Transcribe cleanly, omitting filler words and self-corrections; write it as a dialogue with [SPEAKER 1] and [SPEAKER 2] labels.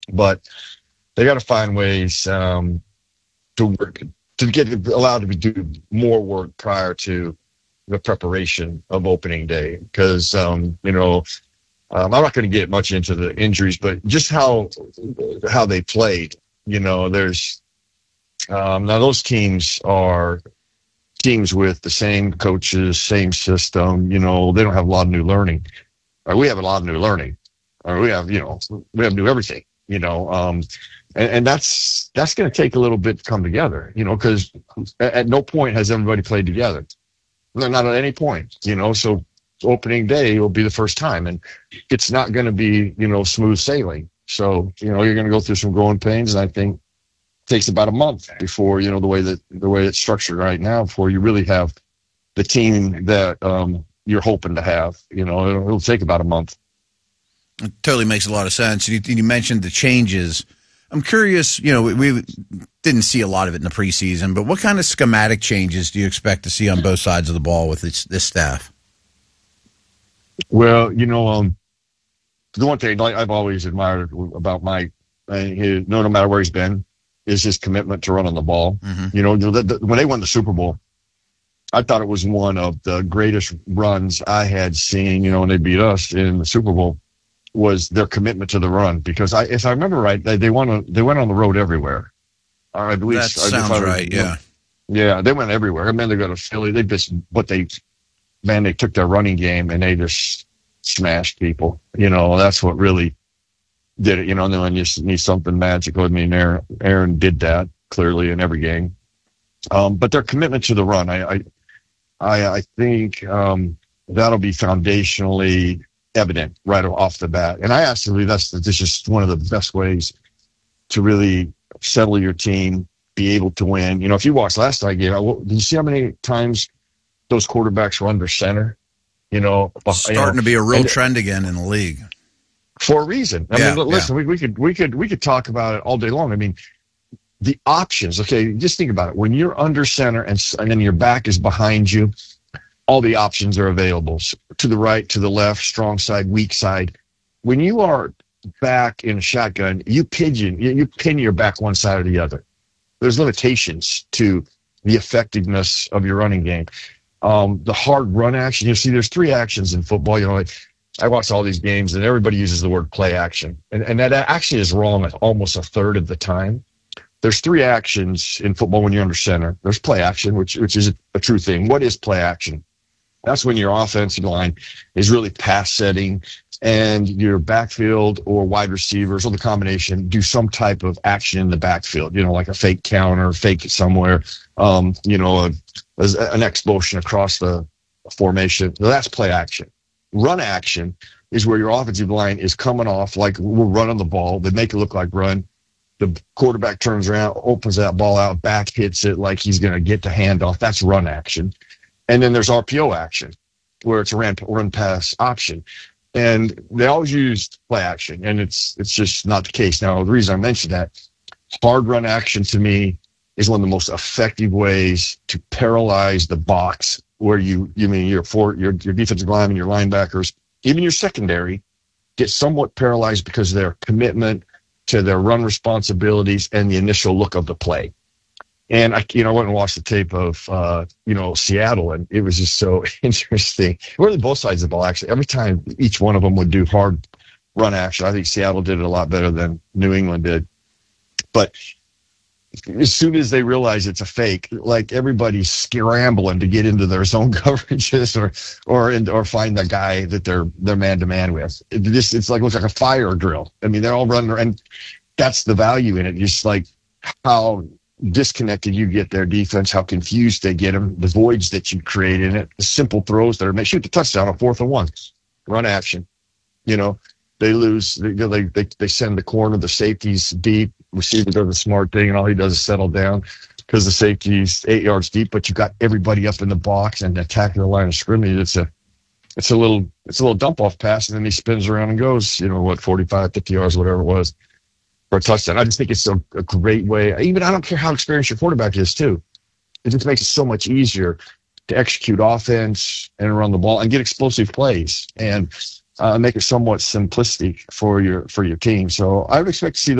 [SPEAKER 1] but they got to find ways to work, to get allowed to do more work prior to the preparation of opening day. Because, I'm not going to get much into the injuries, but just how they played, there's now those teams are teams with the same coaches, same system. They don't have a lot of new learning. We have a lot of new learning. We have new everything. And that's going to take a little bit to come together. Because at no point has everybody played together. Not at any point. So opening day will be the first time, and it's not going to be smooth sailing. So you're going to go through some growing pains, and I think it takes about a month before the way it's structured right now, before you really have the team that you're hoping to have. It'll take about a month.
[SPEAKER 2] It totally makes a lot of sense. You mentioned the changes. I'm curious, we didn't see a lot of it in the preseason, but what kind of schematic changes do you expect to see on both sides of the ball with this staff?
[SPEAKER 1] Well, the one thing I've always admired about Mike, no matter where he's been, is his commitment to running the ball. Mm-hmm. When they won the Super Bowl, I thought it was one of the greatest runs I had seen, when they beat us in the Super Bowl, was their commitment to the run. Because if I remember right, they went on the road everywhere. I believe
[SPEAKER 2] that sounds right. Yeah.
[SPEAKER 1] Yeah, they went everywhere. I mean, they go to Philly. They took their running game and they just smashed people. That's what really did it. And then when you need something magical, Aaron did that clearly in every game. But their commitment to the run, I think that'll be foundationally evident right off the bat. And I actually this is just one of the best ways to really settle your team, be able to win. If you watched last night game, did you see how many times those quarterbacks were under center?
[SPEAKER 2] Starting to be a real trend again in the league
[SPEAKER 1] for a reason. Listen, we could talk about it all day long. I mean, the options. Okay, just think about it. When you're under center and then your back is behind you, all the options are available to the right, to the left, strong side, weak side. When you are back in a shotgun, you pin your back one side or the other. There's limitations to the effectiveness of your running game. The hard run action, there's three actions in football. I watch all these games and everybody uses the word play action. And that actually is wrong almost a third of the time. There's three actions in football when you're under center. There's play action, which is a true thing. What is play action? That's when your offensive line is really pass setting and your backfield or wide receivers or the combination do some type of action in the backfield, like a fake counter, fake it somewhere, an explosion across the formation. So that's play action. Run action is where your offensive line is coming off like we're running the ball. They make it look like run. The quarterback turns around, opens that ball out, back hits it like he's going to get the handoff. That's run action. And then there's RPO action, where it's a run pass option. And they always use play action, and it's just not the case. Now, the reason I mentioned that, hard run action to me is one of the most effective ways to paralyze the box, where your defensive linemen, your linebackers, even your secondary, get somewhat paralyzed because of their commitment to their run responsibilities and the initial look of the play. And I went and watched the tape of, Seattle, and it was just so interesting. Really both sides of the ball, actually. Every time each one of them would do hard run action, I think Seattle did it a lot better than New England did. But as soon as they realize it's a fake, like everybody's scrambling to get into their zone coverages or find the guy that they're man-to-man with. It's looks like a fire drill. I mean, they're all running, and that's the value in it. Just like how disconnected you get their defense, how confused they get them, the voids that you create in it, the simple throws that are shoot the touchdown on 4th and 1, run action. They lose. They send the corner, the safeties deep. Receiver does a smart thing, and all he does is settle down because the safety's 8 yards deep. But you got everybody up in the box and attacking the line of scrimmage. It's a little dump off pass, and then he spins around and goes, 45, 50 yards, whatever it was, for a touchdown. I just think it's a great way. I don't care how experienced your quarterback is, too. It just makes it so much easier to execute offense and run the ball and get explosive plays and make it somewhat simplistic for your team. So I would expect to see